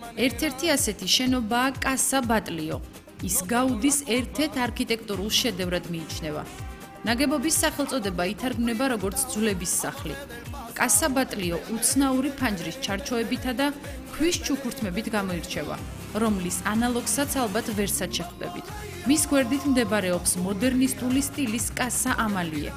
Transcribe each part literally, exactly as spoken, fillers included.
ერთ-ერთი ასეთი შენობაა კასა ბატლიო. ის გაუდის ერთ-ერთ არქიტექტურულ შედევრად მიიჩნევა. ნაგებობის სახელწოდება ითარგმნება როგორც ძვლების სახლი. კასა ბატლიო უცნაური ფანჯრის ჩარჩოებითა და ქვის ჩუქურთმებით გამოირჩევა, რომლის ანალოგსაც ალბათ ვერსად შეხვდებით. მის გვერდით მდებარეობს მოდერნისტული სტილის კასა ამალიე.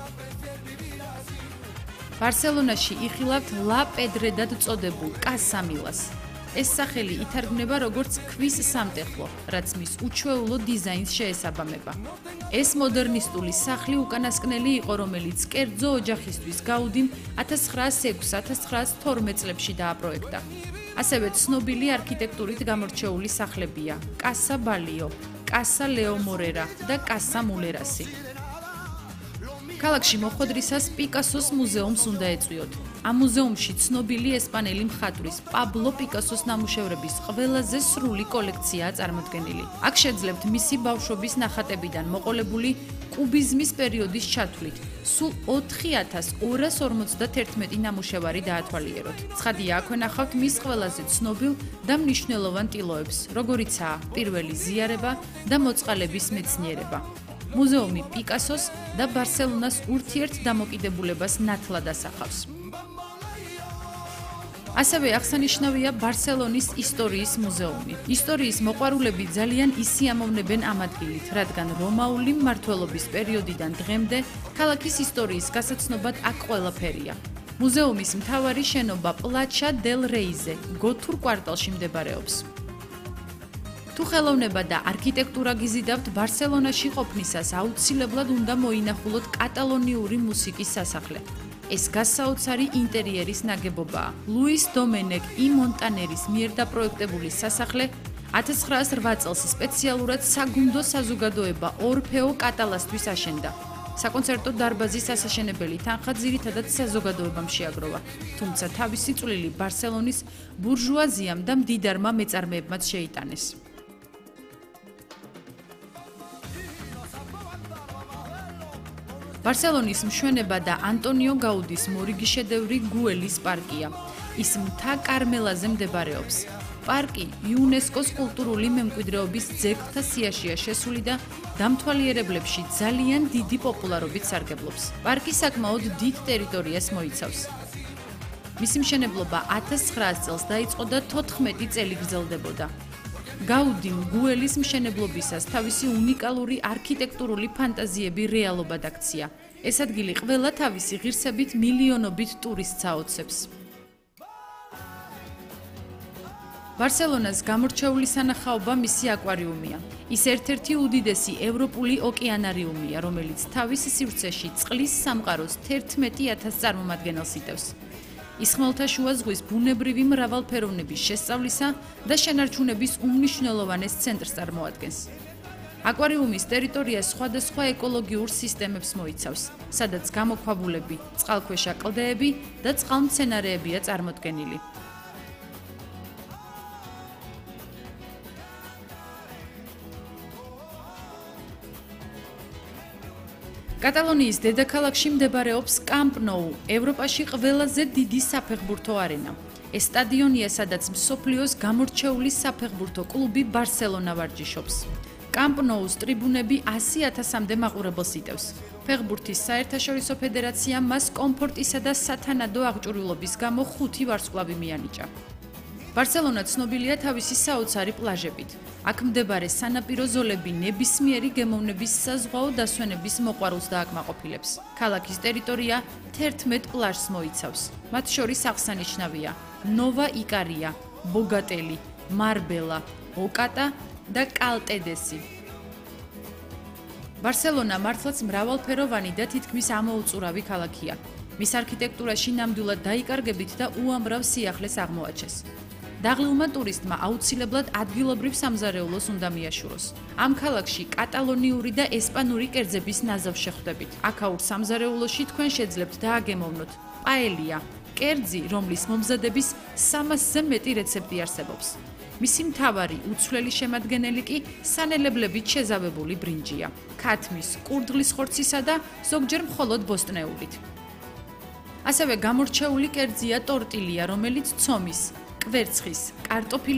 ბარსელონაში იხილავთ ლა პედრედად წოდებულ კასა მილას. ეს სახელი ითარგმნება როგორც ქვის სამტეხლო, რაც მის უჩვეულო დიზაინს შეესაბამება. ეს მოდერნისტული სახლი უკანასკნელი იყო, რომელიც კერძო ოჯახისთვის გაუდიმ ათას ცხრაას ექვსი ათას ცხრაას თორმეტ წლებში დააპროექტა. ასევე ცნობილი არქიტექტურით გამორჩეული სახლებია კასა ბალიო, კასა ლეო მორერა და კასა მულერასი. ქალაქში მოხვედრისას პიკასოს მუზეუმს უნდა ეწვიოთ. ამ მუზეუმში ცნობილი ესპანელი მხატვრის პაბლო პიკასოს ნამუშევრების ყველაზე სრული კოლექციაა წარმოდგენილი. აქ შეძლებთ მისი ბავშვობის ნახატებიდან მოყოლებული კუბიზმის პერიოდის ჩათვლით სულ ოთხი ათას ორას ორმოცდაათერთმეტი ნამუშევარი დაათვალიეროთ. ცხადია, აქვე ნახავთ მის ყველაზე ცნობილ და მნიშვნელოვან ტილოებს, როგორიცაა პირველი ზიარება და მოწყალების მეცნიერება. მუზეუმი პიკასოს და ბარსელონას ურთიერთ დამოკიდებულებას ნათლად ასახავს. ასევე აღსანიშნავია ბარსელონის ისტორიის მუზეუმი. ისტორიის მოყვარულები ძალიან ისიამოვნებენ ამ ადგილით, რადგან რომაული მმართველობის პერიოდიდან დღემდე ქალაქის ისტორიის გასაცნობად აქ ყველაფერია. მუზეუმის მთავარი შენობა პლაჩა დელ რეიზე, გოთურ კვარტალში მდებარეობს. თუ ხელოვნება და არქიტექტურა გიზიდავთ, ბარსელონაში ყოფნისას აუცილებლად უნდა მოინახულოთ კატალონიური მუსიკის სასახლე. ეს გასაოცარი ინტერიერის ნაგებობაა. ლუის დომენეკ ი მონტანერის მიერ დაპროექტებული სასახლე ათას ცხრაას რვა წელს სპეციალურად საგუნდო საზოგადოება ორფეო კატალასთვის აშენდა. საკონცერტო დარბაზის ასაშენებელი თანხა ძირითადად საზოგადოებამ შეაგროვა, თუმცა თავისი წვლილი ბარსელონის ბურჟუაზიამ და მდიდარმა მეწარმეებმაც შეიტანეს. ბარსელონის მშვენება და ანტონიო გაუდის მორიგი შედევრი გუელის პარკია. ის მთა კარმელაზე მდებარეობს. პარკი იუნესკოს კულტურული მემკვიდრეობის ძეგლთა სიაშია შესული და დამთვალიერებლებში ძალიან დიდი პოპულარობით სარგებლობს. პარკი საკმაოდ დიდ ტერიტორიას მოიცავს. მისი მშენებლობა ათას ცხრაას წელს დაიწყო და თოთხმეტი წელი გრძელდებოდა. გაუდიმ გუელის მშენებლობისას თავისი უნიკალური არქიტექტურული ფანტაზიები რეალობად აქცია. ეს ადგილი ყველა თავისი ღირსებით მილიონობით ტურისტს აოცებს. ბარსელონას გამორჩეული სანახაობა მისი აკვარიუმია. ის ერთ-ერთი უდიდესი ევროპული ოკეანარიუმია, რომელიც თავის სივრცეში წყლის სამყაროს თერთმეტი ათას წარმომადგენელს იტევს. ის ხმელთაშუა ზღვის ბუნებრივი მრავალფეროვნების შესწავლისა და შენარჩუნების უმნიშვნელოვანეს ცენტრს წარმოადგენს. აკვარიუმის ტერიტორია სხვადასხვა ეკოლოგიურ სისტემებს მოიცავს, სადაც გამოქვაბულები, წყალქვეშა კლდეები და წყალმცენარეებია წარმოდგენილი. კატალონიის დედაქალაქში მდებარეობს კამპ ნოუ, ევროპაში ყველაზე დიდი საფეხბურთო არენა. ეს სტადიონია, სადაც მსოფლიოს გამორჩეული საფეხბურთო კლუბი ბარსელონა ვარჯიშობს. კამპ ნოუს ტრიბუნები ასი ათასამდე მაყურებელს იტევს. ფეხბურთის საერთაშორისო ფედერაცია მას კომფორტისა და სათანადო აღჭურვილობის გამო ხუთი ვარსკვლავი მიანიჭა. ბარსელონა ცნობილია თავისი საოცარი პლაჟებით. აქ მდებარე სანაპირო ზოლები ნებისმიერი გემოვნების საზღვაო დასვენების მოყვარულს დააკმაყოფილებს. ქალაქის ტერიტორია თერთმეტ პლაჟს მოიცავს. მათ შორის აღსანიშნავია ნოვა იკარია, ბოგატელი, მარბელა, ოკატა და კალტედესი. ბარსელონა მართლაც მრავალფეროვანი და თითქმის ამოუწურავი ქალაქია. მის არქიტექტურაში ნამდვილად დაიკარგებით და უამრავ სიახლეს აღმოაჩეს. დაღლილმა ტურისტმა აუცილებლად ადგილობრივ სამზარეულოს უნდა მიაშუროს. ამ ქალაქში კატალონიური და ესპანური კერძების ნაზავს შეხვდებით. აქაურ სამზარეულოში თქვენ შეძლებთ დააგემოვნოთ პაელია, კერძი, რომლის მომზადების სამასზე მეტი რეცეპტი არსებობს. მისი მთავარი უცვლელი შემადგენელი კი სანელებლებით შეზავებული ბრინჯია, ქათმის, კურდღლის ხორცისა და ზოგჯერ მხოლოდ ბოსტნეულით. ასევე გამორჩეული კერძია ტორტილია, რომელიც ცომის, კვერცხის, კარტოფილის